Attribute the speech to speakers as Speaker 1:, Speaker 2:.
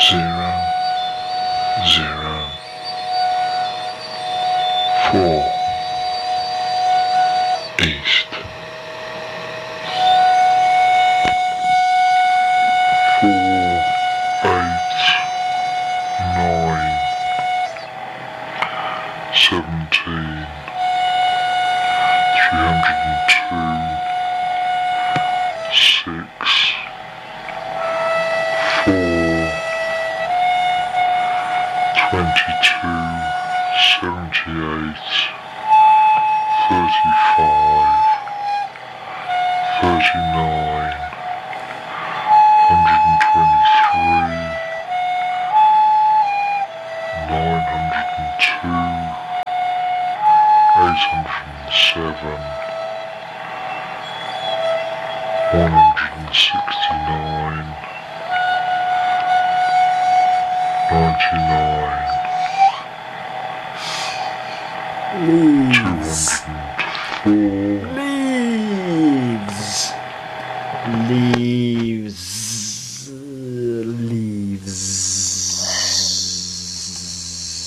Speaker 1: zero, zero, 4 east, 4 8 9 17 302 6 4 22 78 35 39 123 902 807 169 99 204